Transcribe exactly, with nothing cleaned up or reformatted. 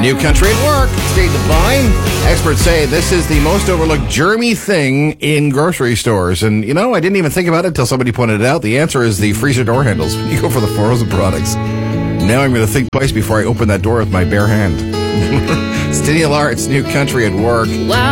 New Country at Work. Stay divine. Experts say this is the most overlooked germy thing in grocery stores. And, you know, I didn't even think about it until somebody pointed it out. The answer is the freezer door handles when you go for the frozen products. Now I'm going to think twice before I open that door with my bare hand. It's Denny Lahr. It's New Country at Work. Wow.